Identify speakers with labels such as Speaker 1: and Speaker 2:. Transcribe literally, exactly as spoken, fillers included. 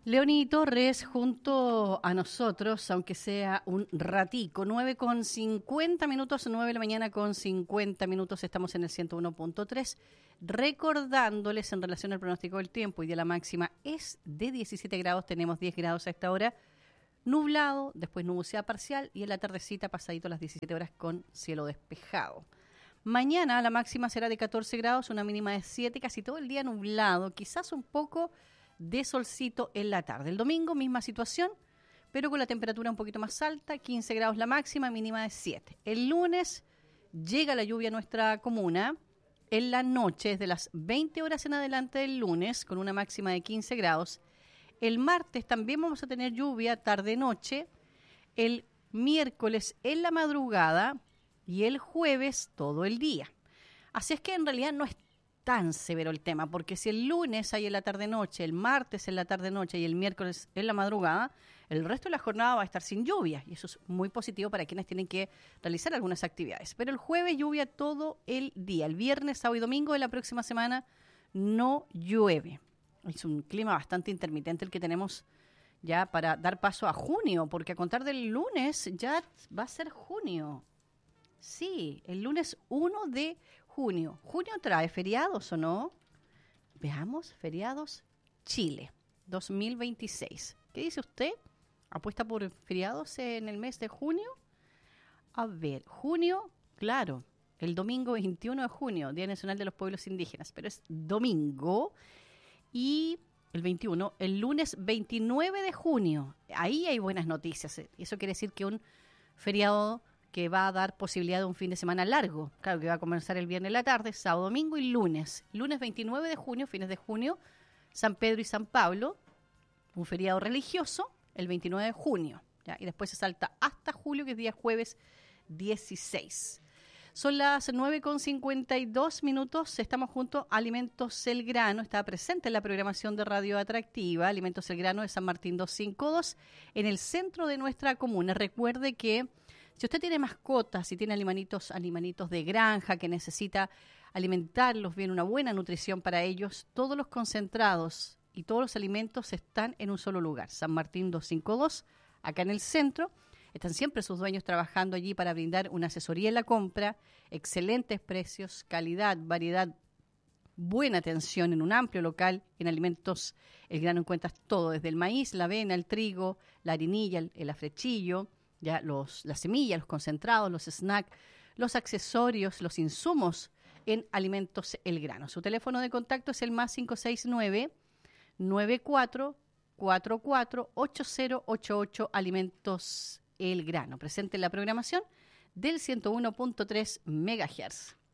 Speaker 1: Leoní Torres junto a nosotros, aunque sea un ratico, nueve con cincuenta minutos, nueve de la mañana con cincuenta minutos, estamos en el ciento uno punto tres, recordándoles en relación al pronóstico del tiempo y de la máxima es de diecisiete grados, tenemos diez grados a esta hora, nublado, después nubosidad parcial y en la tardecita pasadito las diecisiete horas con cielo despejado. Mañana la máxima será de catorce grados, una mínima de siete, casi todo el día nublado, quizás un poco de solcito en la tarde. El domingo, misma situación, pero con la temperatura un poquito más alta, quince grados la máxima, mínima de siete. El lunes llega la lluvia a nuestra comuna, en la noche, desde las veinte horas en adelante del lunes, con una máxima de quince grados. El martes también vamos a tener lluvia tarde-noche, el miércoles en la madrugada y el jueves todo el día. Así es que en realidad no es tan severo el tema, porque si el lunes hay en la tarde-noche, el martes en la tarde-noche y el miércoles en la madrugada, el resto de la jornada va a estar sin lluvia, y eso es muy positivo para quienes tienen que realizar algunas actividades. Pero el jueves lluvia todo el día, el viernes, sábado y domingo de la próxima semana no llueve. Es un clima bastante intermitente el que tenemos ya para dar paso a junio, porque a contar del lunes ya va a ser junio. Sí, el lunes uno de junio. ¿Junio trae feriados o no? Veamos, feriados Chile dos mil veintiséis. ¿Qué dice usted? ¿Apuesta por feriados en el mes de junio? A ver, junio, claro, el domingo veintiuno de junio, Día Nacional de los Pueblos Indígenas, pero es domingo. Y el veintiuno, el lunes veintinueve de junio. Ahí hay buenas noticias. Eso quiere decir que un feriado que va a dar posibilidad de un fin de semana largo. Claro, que va a comenzar el viernes en la tarde, sábado, domingo y lunes. Lunes veintinueve de junio, fines de junio, San Pedro y San Pablo, un feriado religioso, el veintinueve de junio. ¿Ya? Y después se salta hasta julio, que es día jueves dieciséis. Son las nueve con cincuenta y dos minutos, estamos junto a Alimentos El Grano, está presente en la programación de Radio Atractiva, Alimentos El Grano de San Martín doscientos cincuenta y dos, en el centro de nuestra comuna. Recuerde que si usted tiene mascotas, si tiene animalitos, animalitos de granja que necesita alimentarlos bien, una buena nutrición para ellos, todos los concentrados y todos los alimentos están en un solo lugar. San Martín doscientos cincuenta y dos, acá en el centro. Están siempre sus dueños trabajando allí para brindar una asesoría en la compra, excelentes precios, calidad, variedad, buena atención en un amplio local. En Alimentos El Grano encuentras todo, desde el maíz, la avena, el trigo, la harinilla, el, el afrechillo, ya los, las semillas, los concentrados, los snacks, los accesorios, los insumos en Alimentos El Grano. Su teléfono de contacto es el más cinco seis nueve, nueve cuatro cuatro cuatro, ocho cero ocho ocho. Alimentos El Grano, presente en la programación del ciento uno punto tres megahertz.